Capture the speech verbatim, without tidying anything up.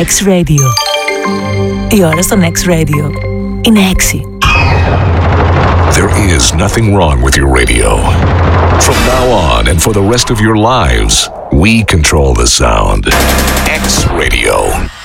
X-Radio. Η ώρα στον X-Radio είναι έξι. There is nothing wrong with your radio. From now on and for the rest of your lives, we control the sound. X-Radio.